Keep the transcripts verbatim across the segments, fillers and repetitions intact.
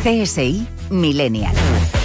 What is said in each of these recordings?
C S I Millennial.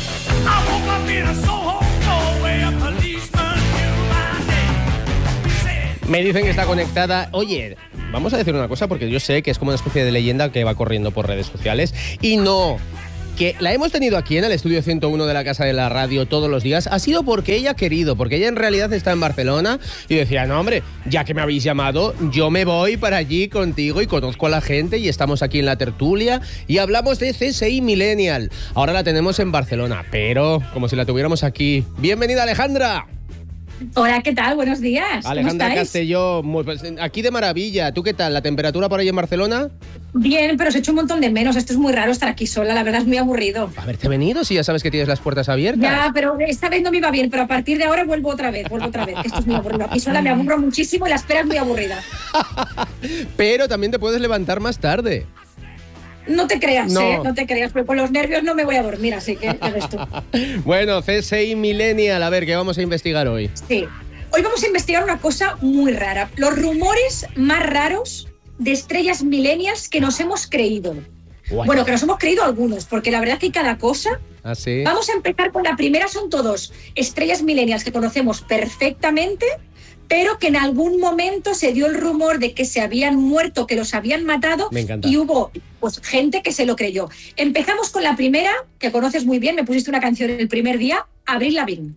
Me dicen que está conectada. Oye, vamos a decir una cosa, porque yo sé que es como una especie de leyenda que va corriendo por redes sociales. Y no, que la hemos tenido aquí en el estudio ciento uno de la Casa de la Radio todos los días, ha sido porque ella ha querido, porque ella en realidad está en Barcelona y decía, no hombre, ya que me habéis llamado, yo me voy para allí contigo y conozco a la gente y estamos aquí en la tertulia y hablamos de C S I Millennial. Ahora la tenemos en Barcelona, pero como si la tuviéramos aquí. ¡Bienvenida, Alejandra! Hola, ¿qué tal? Buenos días. Alejandra Castelló, pues, aquí de maravilla. ¿Tú qué tal? ¿La temperatura por ahí en Barcelona? Bien, pero os echo un montón de menos. Esto es muy raro estar aquí sola, la verdad es muy aburrido. Haberte venido si ya sabes que tienes las puertas abiertas. Ya, pero esta vez no me iba bien, pero a partir de ahora vuelvo otra vez, vuelvo otra vez. Esto es muy aburrido. Aquí sola me aburro muchísimo y la espera es muy aburrida. Pero también te puedes levantar más tarde. No te creas, no. ¿eh? No te creas, porque con los nervios no me voy a dormir, así que ya ves tú. Bueno, C S I Millennial, a ver, ¿qué vamos a investigar hoy? Sí. Hoy vamos a investigar una cosa muy rara. Los rumores más raros de estrellas millennials que nos hemos creído. What? Bueno, que nos hemos creído algunos, porque la verdad es que hay cada cosa. ¿Ah, sí? Vamos a empezar con la primera, son todos estrellas millennials que conocemos perfectamente, pero que en algún momento se dio el rumor de que se habían muerto, que los habían matado. Me encanta. Y hubo pues gente que se lo creyó. Empezamos con la primera, que conoces muy bien, me pusiste una canción el primer día, Avril Lavigne.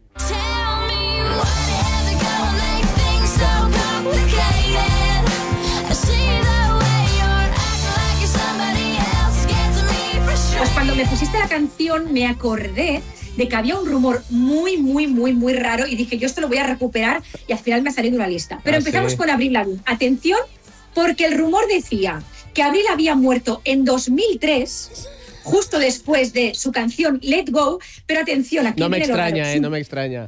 Pues cuando me pusiste la canción me acordé de que había un rumor muy, muy, muy, muy raro y dije, yo esto lo voy a recuperar y al final me ha salido una lista. Pero ah, empezamos sí. con Avril Lavigne. Atención, porque el rumor decía que Avril había muerto en dos mil tres, justo después de su canción Let Go, pero atención, aquí no me extraña, raro, eh, no me extraña.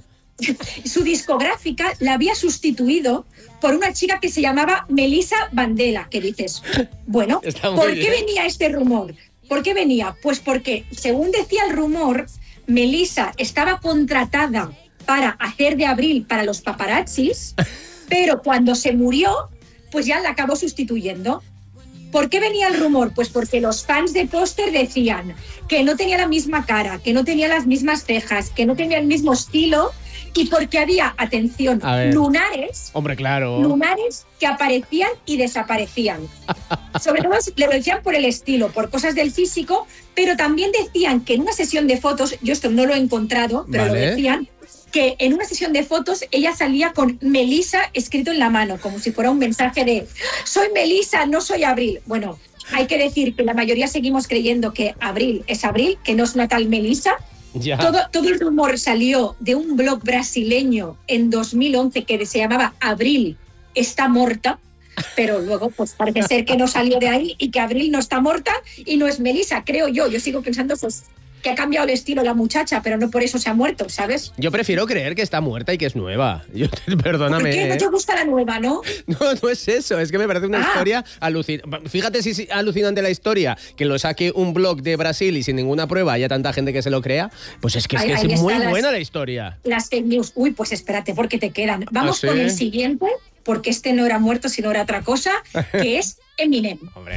Su discográfica la había sustituido por una chica que se llamaba Melissa Vandella, que dices, bueno, ¿por qué bien. venía este rumor? ¿Por qué venía? Pues porque, según decía el rumor, Melissa estaba contratada para hacer de Avril para los paparazzis, pero cuando se murió, pues ya la acabó sustituyendo. ¿Por qué venía el rumor? Pues porque los fans de Póster decían que no tenía la misma cara, que no tenía las mismas cejas, que no tenía el mismo estilo y porque había, atención, lunares, hombre, claro, lunares que aparecían y desaparecían. Sobre todo le decían por el estilo, por cosas del físico, pero también decían que en una sesión de fotos, yo esto no lo he encontrado, pero vale. lo decían, que en una sesión de fotos ella salía con Melissa escrito en la mano, como si fuera un mensaje de soy Melissa, no soy Avril. Bueno, hay que decir que la mayoría seguimos creyendo que Avril es Avril, que no es una tal Melissa. Ya. Todo, todo el rumor salió de un blog brasileño en dos mil once que se llamaba Avril está morta, pero luego pues parece ser que no salió de ahí y que Avril no está morta y no es Melissa, creo yo. Yo sigo pensando pues que ha cambiado el estilo la muchacha, pero no por eso se ha muerto, ¿sabes? Yo prefiero creer que está muerta y que es nueva. Yo, perdóname. ¿Por qué no te gusta la nueva, no? No, no es eso. Es que me parece una ah. historia alucinante. Fíjate si es alucinante la historia, que lo saque un blog de Brasil y sin ninguna prueba haya tanta gente que se lo crea. Pues es que es, ahí, que es muy las, buena la historia. Las fake news. Uy, pues espérate, porque te quedan. Vamos ¿Ah, sí? con el siguiente, porque este no era muerto, sino era otra cosa, que es Eminem. Hombre.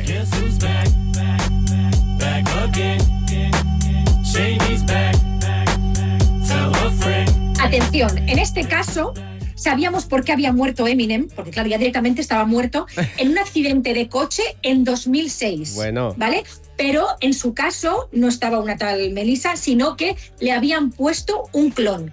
Atención, en este caso sabíamos por qué había muerto Eminem, porque claro, ya directamente estaba muerto, en un accidente de coche en dos mil seis. Bueno. ¿Vale? Pero en su caso no estaba una tal Melissa, sino que le habían puesto un clon.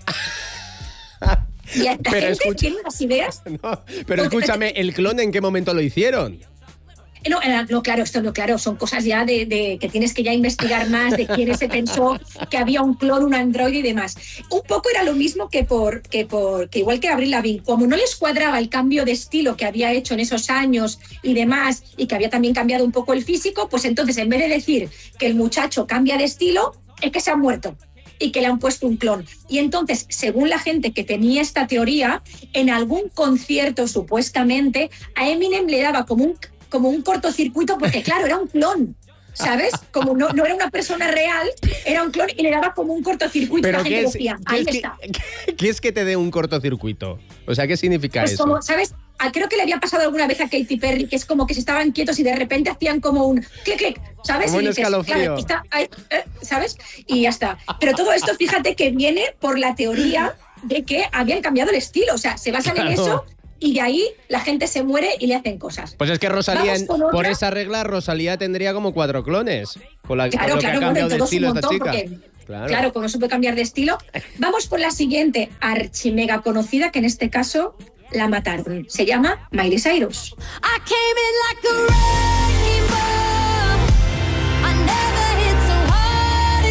Y esta pero gente escucha... tiene unas ideas. No, pero escúchame, ¿el clon en qué momento lo hicieron? No, no, claro, esto no, claro, son cosas ya de, de que tienes que ya investigar más de quién se pensó que había un clon, un androide y demás. Un poco era lo mismo que por que por que igual que Avril Lavigne, como no les cuadraba el cambio de estilo que había hecho en esos años y demás, y que había también cambiado un poco el físico, pues entonces en vez de decir que el muchacho cambia de estilo, es que se ha muerto y que le han puesto un clon. Y entonces, según la gente que tenía esta teoría, en algún concierto supuestamente a Eminem le daba como un como un cortocircuito porque, claro, era un clon. ¿sabes? Como no, no era una persona real, era un clon y le daba como un cortocircuito. Pero la gente ¿qué es, decía, ¿qué ahí es que, está. ¿qué, qué es que te dé un cortocircuito? O sea, ¿qué significa Pues eso? como, ¿sabes? Ah, creo que le había pasado alguna vez a Katy Perry, que es como que se estaban quietos y de repente hacían como un clic, clic, ¿sabes? Como y un dices, escalofrío. claro, está, ahí, eh, ¿sabes? Y ya está. Pero todo esto, fíjate que viene por la teoría de que habían cambiado el estilo. O sea, se basan Claro. en eso y de ahí la gente se muere y le hacen cosas. Pues es que Rosalía, Vamos con otra. por esa regla, Rosalía tendría como cuatro clones. Con, la, Claro, con lo claro, que ha bueno, cambiado en de todos un estilo esta montón, chica. porque, Claro. claro, como no se puede cambiar de estilo. Vamos por la siguiente, archimega conocida, que en este caso la mataron. Se llama Miley Cyrus. I came in like a wrecking ball. I never hit so hard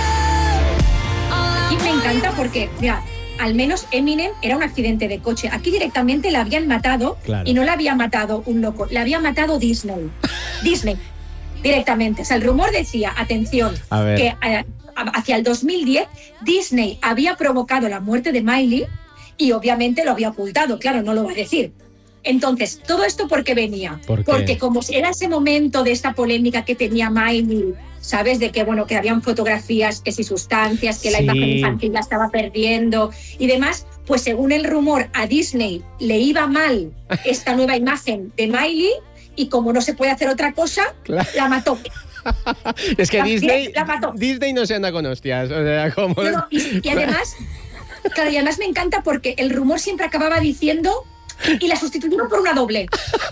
in love. All I Y me encanta porque, mira, al menos Eminem era un accidente de coche. Aquí directamente la habían matado Claro. y no la había matado un loco, la había matado Disney. Disney, directamente. O sea, el rumor decía, atención, A ver. que eh, hacia el dos mil diez Disney había provocado la muerte de Miley y obviamente lo había ocultado, claro, no lo va a decir. Entonces, todo esto ¿por qué venía? ¿Por qué? Porque como era ese momento de esta polémica que tenía Miley, ¿sabes? De que, bueno, que habían fotografías, que si sustancias, que la Sí. imagen infantil la estaba perdiendo y demás, pues según el rumor a Disney le iba mal esta nueva imagen de Miley y como no se puede hacer otra cosa, Claro. la mató. Es que La- Disney, la mató. Disney no se anda con hostias. O sea, como... No, no, y, y además, claro, y además me encanta porque el rumor siempre acababa diciendo y la sustituyeron por una doble.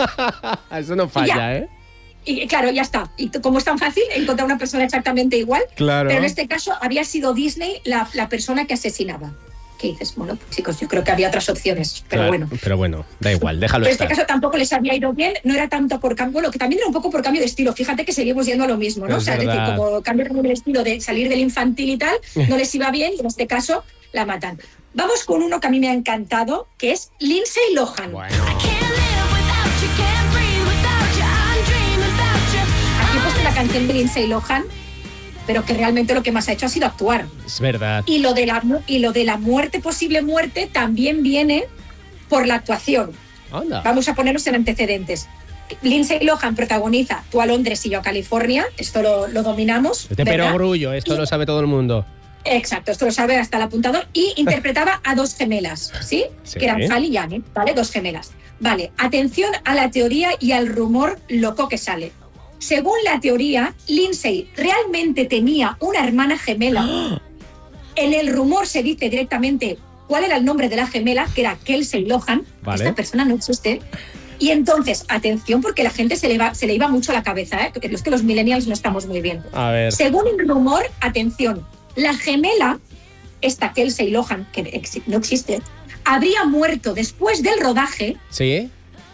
Eso no falla, Ya. ¿eh? Y claro, ya está. Y t- como es tan fácil encontrar una persona exactamente igual, Claro. pero en este caso había sido Disney la, la persona que asesinaba. ¿Qué dices? Bueno, pues, chicos, yo creo que había otras opciones, pero Claro, bueno. Pero bueno, da igual, déjalo En este estar. caso tampoco les había ido bien, no era tanto por cambio, lo que también era un poco por cambio de estilo. Fíjate que seguimos yendo a lo mismo, ¿no? Es o sea, es decir, verdad. como cambio de estilo de salir del infantil y tal, no les iba bien y en este caso la matan. Vamos con uno que a mí me ha encantado, que es Lindsay Lohan. Bueno, can't live without you, can't breathe without you. I'm dreaming about you. Aquí he puesto la canción de Lindsay Lohan, pero que realmente lo que más ha hecho ha sido actuar. es verdad. Y lo de la, mu- y lo de la muerte, posible muerte, también viene por la actuación. Anda. Vamos a ponernos en antecedentes. Lindsay Lohan protagoniza Tú a Londres y yo a California, esto lo, lo dominamos. Este ¿verdad? perogrullo, esto Y- lo sabe todo el mundo. Exacto, esto lo sabe hasta el apuntador. Y interpretaba a dos gemelas, ¿sí? Sí. Que eran Sally y Annie, ¿vale? Dos gemelas. Vale, atención a la teoría y al rumor loco que sale. Según la teoría, Lindsay realmente tenía una hermana gemela. En el rumor se dice directamente cuál era el nombre de la gemela, que era Kelsey Lohan. Vale. Esta persona no existe. Y entonces, atención, porque la gente se le, va, se le iba mucho la cabeza, ¿eh? Es que los millennials no estamos muy bien. A ver. Según el rumor, atención, la gemela, esta Kelsey Lohan, que exi- no existe, habría muerto después del rodaje, ¿Sí?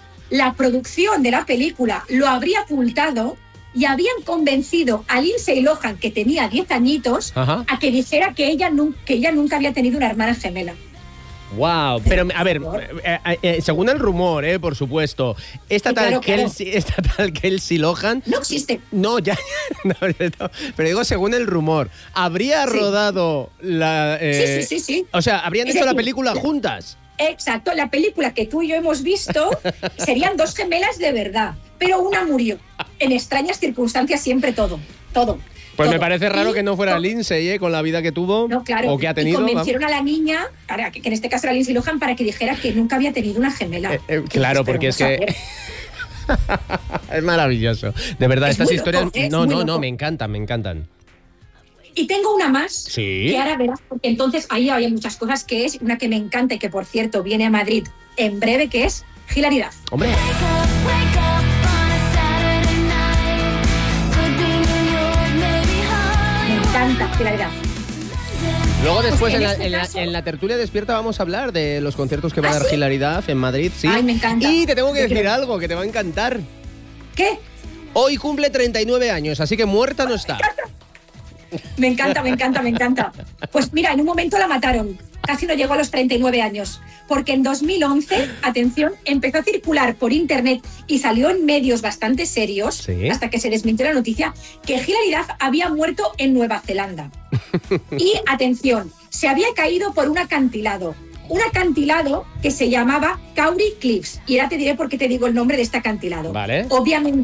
la producción de la película lo habría ocultado y habían convencido a Lindsay Lohan, que tenía diez añitos, Ajá. a que dijera que ella, nun- que ella nunca había tenido una hermana gemela. Wow, pero a ver, eh, eh, eh, según el rumor, eh, por supuesto, esta Sí, tal claro, claro. Kelsey, esta tal Kelsey Lohan, No existe. no, ya, no, no, pero digo según el rumor, habría Sí. rodado la, eh, Sí, sí, sí, sí. o sea, habrían Es hecho la decir, película juntas. Exacto, la película que tú y yo hemos visto serían dos gemelas de verdad, pero una murió. En extrañas circunstancias siempre todo, todo. Pues me todo. parece raro Y que no fuera con- Lindsay, eh, con la vida que tuvo No, claro. o que ha tenido. Y vamos. convencieron a la niña, para que, que en este caso era Lindsay Lohan, para que dijera que nunca había tenido una gemela. Eh, eh, Que claro, dices, porque pero es que vamos a ver. es maravilloso. De verdad, Es estas muy historias, loco, ¿eh? Es no, muy no, no, loco. me encantan, me encantan. Y tengo una más, Sí. que ahora verás, porque entonces ahí hay muchas cosas, que es una que me encanta y que, por cierto, viene a Madrid en breve, que es Hilary Duff. Hombre, Wake up, wake up on a Saturday night. Could be New York, maybe Me Hollywood. encanta Hilary Duff. luego después en en, la, este en la- caso- en la tertulia despierta vamos a hablar de los conciertos que va ¿Ah, a dar sí? Hilary Duff en Madrid, sí. Ay, me encanta. Y te tengo que Yo decir quiero- algo que te va a encantar. ¿Qué? Hoy cumple treinta y nueve años, así que muerta no está. Me encanta, me encanta, me encanta. Pues mira, en un momento la mataron. Casi no llegó a los treinta y nueve años. Porque en dos mil once, atención, empezó a circular por internet y salió en medios bastante serios, Sí. hasta que se desmintió la noticia, que Hilary Duff había muerto en Nueva Zelanda. Y atención, se había caído por un acantilado. Un acantilado que se llamaba Kauri Cliffs. Y ahora te diré por qué te digo el nombre de este acantilado. Vale. Obviamente,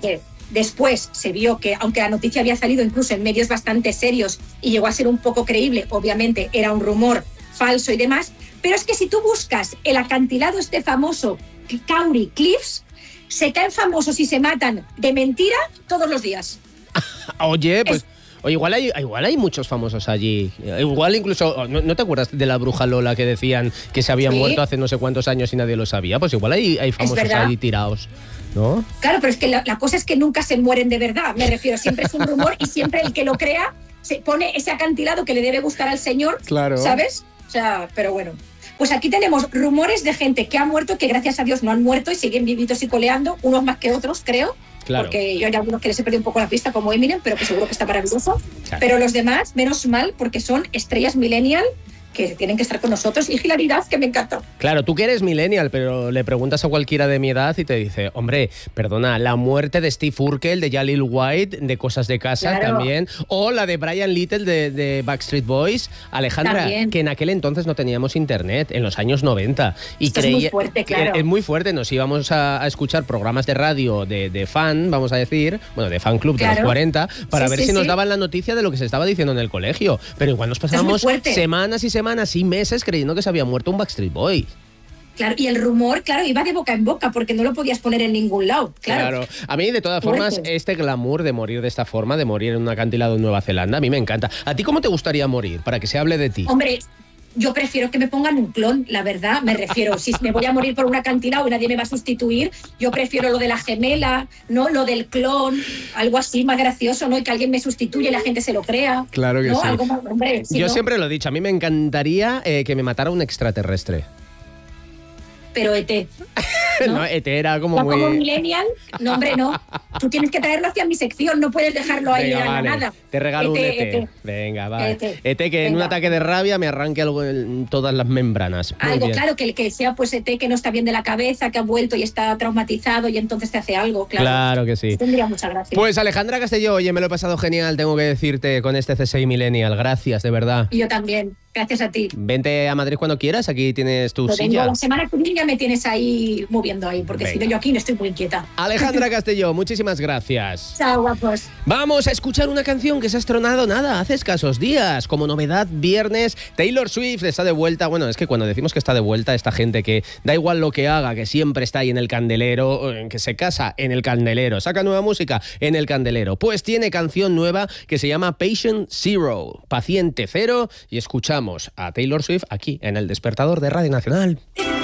Después se vio que, aunque la noticia había salido incluso en medios bastante serios y llegó a ser un poco creíble, obviamente era un rumor falso y demás, pero es que si tú buscas el acantilado este famoso, Kauri Cliffs, se caen famosos y se matan de mentira todos los días. Oye, pues... Es- Oye, igual hay, igual hay muchos famosos allí. Igual incluso... ¿No, no te acuerdas de la bruja Lola que decían que se había Sí. muerto hace no sé cuántos años y nadie lo sabía? Pues igual hay, hay famosos verdad. ahí tirados, ¿no? Claro, pero es que la, la cosa es que nunca se mueren de verdad, me refiero, siempre es un rumor y siempre el que lo crea se pone ese acantilado que le debe gustar al señor, Claro. ¿sabes? O sea, pero bueno. Pues aquí tenemos rumores de gente que ha muerto, que gracias a Dios no han muerto y siguen vivitos y coleando, unos más que otros, creo. Claro. Porque yo hay algunos que les he perdido un poco la pista, como Eminem, pero que seguro que está maravilloso. Claro. Pero los demás, menos mal, porque son estrellas millennial que tienen que estar con nosotros. Y Hilaridad, que me encanta. Claro, tú que eres millennial, pero le preguntas a cualquiera de mi edad y te dice, hombre, perdona, la muerte de Steve Urkel, de Jalil White, de Cosas de Casa Claro. también, o la de Brian Little de, de Backstreet Boys, Alejandra, También. que en aquel entonces no teníamos internet, en los años noventa. Y Esto es muy fuerte, claro. Es muy fuerte, nos íbamos a, a escuchar programas de radio de, de fan, vamos a decir, bueno, de fan club de Claro. los cuarenta, para Sí, ver sí, si nos sí. daban la noticia de lo que se estaba diciendo en el colegio. Pero igual nos muy pasábamos fuerte. semanas y semanas y meses creyendo que se había muerto un Backstreet Boy. Claro, y el rumor, claro, iba de boca en boca porque no lo podías poner en ningún lado. Claro. A mí, de todas Fuerte. formas, este glamour de morir de esta forma, de morir en un acantilado en Nueva Zelanda, a mí me encanta. ¿A ti cómo te gustaría morir? Para que se hable de ti. Hombre, yo prefiero que me pongan un clon, la verdad, me refiero. Si me voy a morir por un acantilado y nadie me va a sustituir, yo prefiero lo de la gemela, no lo del clon, algo así más gracioso, ¿no? Y que alguien me sustituya y la gente se lo crea. Claro que ¿no? sí. Algo más, hombre, si Yo no, siempre lo he dicho, a mí me encantaría eh, que me matara un extraterrestre. pero E T. ¿No? ¿no? E T era como Ya muy... como millennial, no, hombre, no. Tú tienes que traerlo hacia mi sección, no puedes dejarlo ahí Venga, en la vale. nada. Te regalo un E T, E T. E T. Venga, va. E E T, T. que en un Venga. ataque de rabia me arranque algo en todas las membranas. Muy Algo, bien. claro, que el que sea pues E T que no está bien de la cabeza, que ha vuelto y está traumatizado y entonces te hace algo, claro. Claro que sí. Tendría mucha gracia. Pues Alejandra Castelló, oye, me lo he pasado genial, tengo que decirte, con este C seis Millennial. Gracias, de verdad. Y yo también, gracias a ti. Vente a Madrid cuando quieras, aquí tienes tu Lo vengo silla. la semana que viene ya me tienes ahí moviendo ahí, porque si Venga. no yo aquí no estoy muy inquieta. Alejandra Castelló, muchísimas gracias. Chao, guapos. Vamos a escuchar una canción que se ha estrenado nada, hace escasos días. Como novedad, viernes, Taylor Swift está de vuelta. Bueno, es que cuando decimos que está de vuelta, esta gente que da igual lo que haga, que siempre está ahí en el candelero, que se casa en el candelero, saca nueva música en el candelero. Pues tiene canción nueva que se llama Patient Zero, Paciente Cero, y escuchamos a Taylor Swift aquí en El Despertador de Radio Nacional.